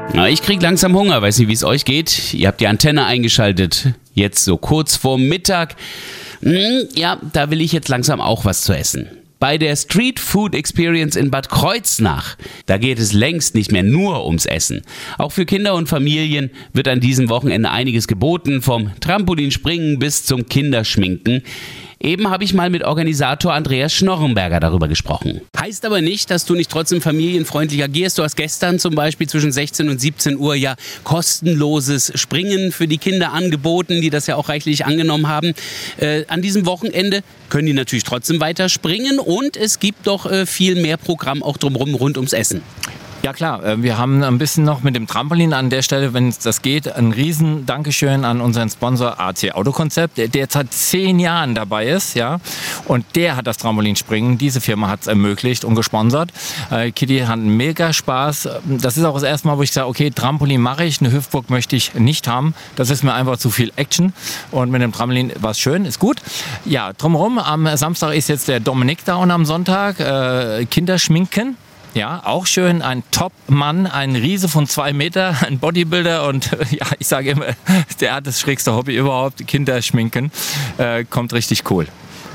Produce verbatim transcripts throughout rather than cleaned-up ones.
Na, ich krieg langsam Hunger, weiß nicht, wie es euch geht. Ihr habt die Antenne eingeschaltet, jetzt so kurz vor Mittag. Hm, ja, da will ich jetzt langsam auch was zu essen. Bei der Street Food Experience in Bad Kreuznach, da geht es längst nicht mehr nur ums Essen. Auch für Kinder und Familien wird an diesem Wochenende einiges geboten, vom Trampolinspringen bis zum Kinderschminken. Eben habe ich mal mit Organisator Andreas Schnorrenberger darüber gesprochen. Heißt aber nicht, dass du nicht trotzdem familienfreundlich agierst. Du hast gestern zum Beispiel zwischen sechzehn und siebzehn Uhr ja kostenloses Springen für die Kinder angeboten, die das ja auch reichlich angenommen haben. Äh, an diesem Wochenende können die natürlich trotzdem weiter springen und es gibt doch äh, viel mehr Programm auch drumherum rund ums Essen. Ja klar, wir haben ein bisschen noch mit dem Trampolin an der Stelle, wenn es das geht, ein riesen Dankeschön an unseren Sponsor A C Autokonzept, der jetzt seit zehn Jahren dabei ist, ja, und der hat das Trampolinspringen, diese Firma hat es ermöglicht und gesponsert. Äh, Kitty hat mega Spaß. Das ist auch das erste Mal, wo ich sage, okay, Trampolin mache ich, eine Hüpfburg möchte ich nicht haben. Das ist mir einfach zu viel Action und mit dem Trampolin war es schön, ist gut. Ja, drumherum, am Samstag ist jetzt der Dominik da und am Sonntag äh, Kinderschminken. Ja, auch schön, ein Top-Mann, ein Riese von zwei Meter, ein Bodybuilder und ja, ich sage immer, der hat das schrägste Hobby überhaupt, Kinder schminken, äh, kommt richtig cool.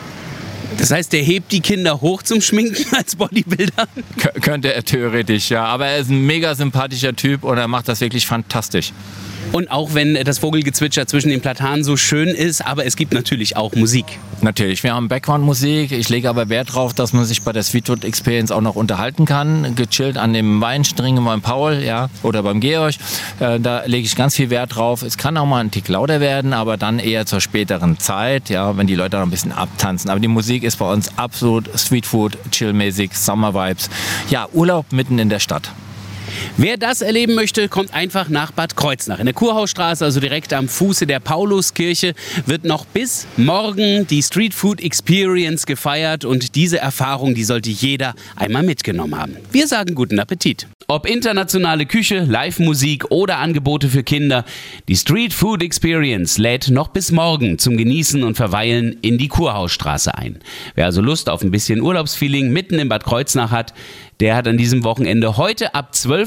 Das heißt, der hebt die Kinder hoch zum Schminken als Bodybuilder? K- könnte er theoretisch, ja, aber er ist ein mega sympathischer Typ und er macht das wirklich fantastisch. Und auch wenn das Vogelgezwitscher zwischen den Platanen so schön ist, aber es gibt natürlich auch Musik. Natürlich, wir haben Background-Musik. Ich lege aber Wert darauf, dass man sich bei der Street Food Experience auch noch unterhalten kann. Gechillt an dem Weinstringen beim Paul, ja, oder beim Georg. Äh, da lege ich ganz viel Wert drauf. Es kann auch mal ein Tick lauter werden, aber dann eher zur späteren Zeit, ja, wenn die Leute noch ein bisschen abtanzen. Aber die Musik ist bei uns absolut Street Food, chill-mäßig, Summer Vibes. Ja, Urlaub mitten in der Stadt. Wer das erleben möchte, kommt einfach nach Bad Kreuznach. In der Kurhausstraße, also direkt am Fuße der Pauluskirche, wird noch bis morgen die Street Food Experience gefeiert. Und diese Erfahrung, die sollte jeder einmal mitgenommen haben. Wir sagen guten Appetit. Ob internationale Küche, Live-Musik oder Angebote für Kinder, die Street Food Experience lädt noch bis morgen zum Genießen und Verweilen in die Kurhausstraße ein. Wer also Lust auf ein bisschen Urlaubsfeeling mitten in Bad Kreuznach hat, der hat an diesem Wochenende heute ab zwölf